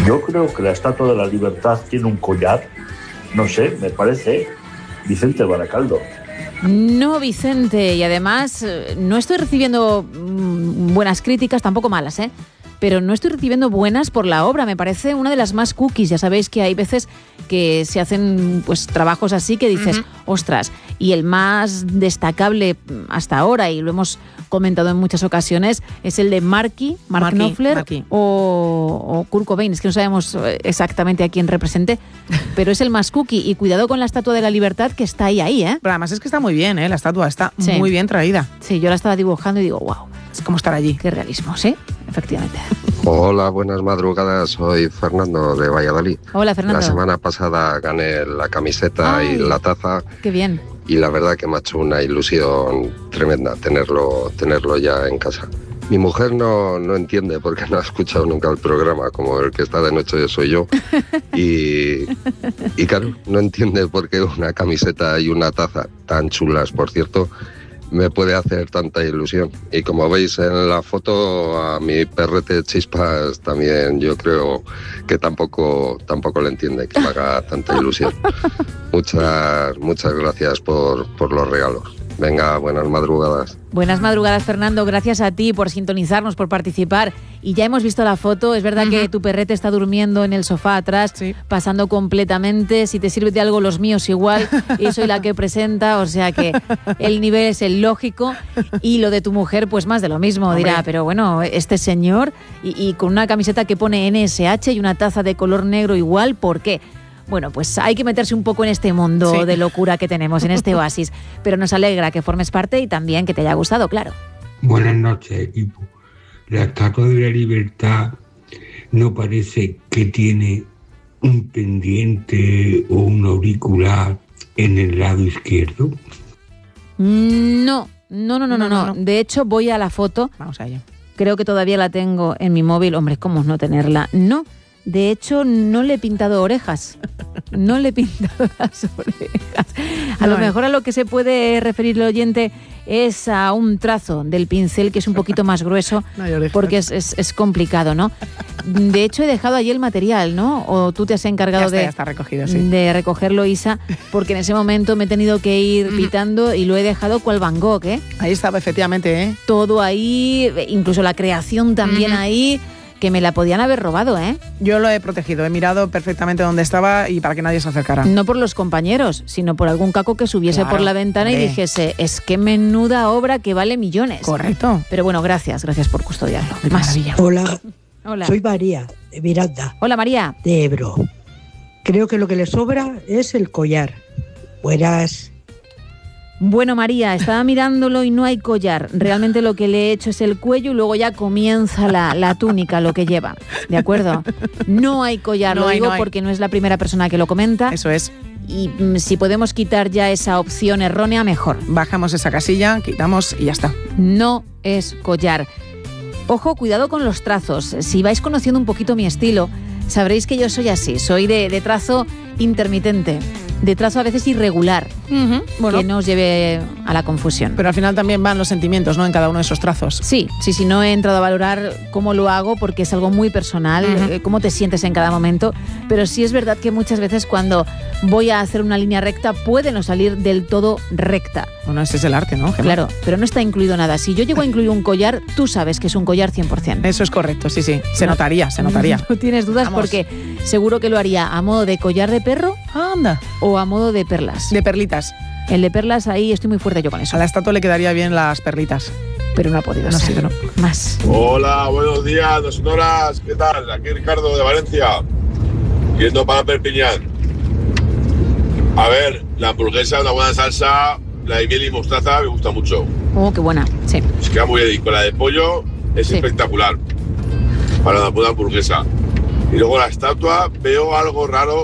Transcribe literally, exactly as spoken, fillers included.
Yo creo que la Estatua de la Libertad tiene un collar, no sé, me parece, Vicente Baracaldo. No, Vicente, y además no estoy recibiendo mmm, buenas críticas, tampoco malas, ¿eh? Pero no estoy recibiendo buenas por la obra, me parece una de las más cookies. Ya sabéis que hay veces que se hacen pues trabajos así que dices, uh-huh. ostras, y el más destacable hasta ahora, y lo hemos comentado en muchas ocasiones, es el de Marky, Mark Marky, Knopfler Marky. O, o Kurt Cobain, es que no sabemos exactamente a quién represente, pero es el más cookie, y cuidado con la Estatua de la Libertad que está ahí, ahí, ¿eh? Pero además es que está muy bien, ¿eh? La estatua está sí. muy bien traída. Sí, yo la estaba dibujando y digo, wow. Es como estar allí. Qué realismo, sí, efectivamente. Hola, buenas madrugadas, soy Fernando de Valladolid. Hola, Fernando. La semana pasada gané la camiseta Ay, y la taza. Qué bien. Y la verdad que me ha hecho una ilusión tremenda tenerlo, tenerlo ya en casa. Mi mujer no, no entiende porque no ha escuchado nunca el programa, como el que está de noche soy yo. Y, y claro, no entiende por qué una camiseta y una taza tan chulas, por cierto, me puede hacer tanta ilusión. Y como veis en la foto, a mi perrete Chispas también yo creo que tampoco, tampoco le entiende que me haga tanta ilusión. Muchas, muchas gracias por, por los regalos. Venga, buenas madrugadas. Buenas madrugadas, Fernando. Gracias a ti por sintonizarnos, por participar. Y ya hemos visto la foto. Es verdad uh-huh. que tu perrete está durmiendo en el sofá atrás, sí. pasando completamente. Si te sirve de algo, los míos igual. Y soy la que presenta, o sea que el nivel es el lógico. Y lo de tu mujer, pues más de lo mismo. Hombre. Dirá, pero bueno, este señor, y, y con una camiseta que pone N S H y una taza de color negro igual, ¿por qué? Bueno, pues hay que meterse un poco en este mundo sí. de locura que tenemos, en este oasis. Pero nos alegra que formes parte y también que te haya gustado, claro. Buenas noches, equipo. La Estatua de la Libertad no parece que tiene un pendiente o un auricular en el lado izquierdo. No, no, no, no, no. no, no. De hecho, voy a la foto. Vamos a ello. Creo que todavía la tengo en mi móvil. Hombre, ¿cómo no tenerla? No. De hecho, no le he pintado orejas. No le he pintado las orejas. A no, lo mejor a lo que se puede referir el oyente es a un trazo del pincel que es un poquito más grueso, no porque es, es, es complicado, ¿no? De hecho, he dejado allí el material, ¿no? O tú te has encargado ya está, de, ya está recogido, sí. de recogerlo, Isa, porque en ese momento me he tenido que ir pitando y lo he dejado cual Van Gogh, ¿eh? Ahí estaba, efectivamente, ¿eh? Todo ahí, incluso la creación también uh-huh. ahí, que me la podían haber robado, ¿eh? Yo lo he protegido, he mirado perfectamente dónde estaba y para que nadie se acercara. No por los compañeros, sino por algún caco que subiese claro, por la ventana hombre. Y dijese, es que menuda obra que vale millones. Correcto. Pero bueno, gracias, gracias por custodiarlo. De maravilla. Hola. Hola. Soy María, de Miranda. Hola, María. De Ebro. Creo que lo que le sobra es el collar. Buenas. Bueno, María, estaba mirándolo y no hay collar. Realmente lo que le he hecho es el cuello y luego ya comienza la, la túnica, lo que lleva. ¿De acuerdo? No hay collar, no lo hay, digo no porque no es la primera persona que lo comenta. Eso es. Y mm, si podemos quitar ya esa opción errónea, mejor. Bajamos esa casilla, quitamos y ya está. No es collar. Ojo, cuidado con los trazos. Si vais conociendo un poquito mi estilo, sabréis que yo soy así. Soy de, de trazo intermitente. De trazo a veces irregular, uh-huh. bueno, que no os lleve a la confusión. Pero al final también van los sentimientos, ¿no?, en cada uno de esos trazos. Sí, sí, sí, no he entrado a valorar cómo lo hago porque es algo muy personal, uh-huh. eh, cómo te sientes en cada momento, pero sí es verdad que muchas veces cuando voy a hacer una línea recta puede no salir del todo recta. Bueno, ese es el arte, ¿no, Gemma? Claro, pero no está incluido nada. Si yo llego a incluir un collar, tú sabes que es un collar cien por ciento. Eso es correcto, sí, sí, se no, notaría, se notaría. No tienes dudas. Vamos. Porque seguro que lo haría a modo de collar de perro. Anda. O a modo de perlas. De perlitas. El de perlas, ahí estoy muy fuerte yo con eso. A la estatua le quedaría bien las perlitas. Pero no ha podido no, ser. Sí, no. Más. Hola, buenos días, dos horas. ¿Qué tal? Aquí Ricardo de Valencia, yendo para Perpiñán. A ver, la hamburguesa, una buena salsa, la de miel y mostaza me gusta mucho. Oh, qué buena, sí. Se queda muy bien. Con la de pollo es sí. espectacular para una buena hamburguesa. Y luego la estatua, veo algo raro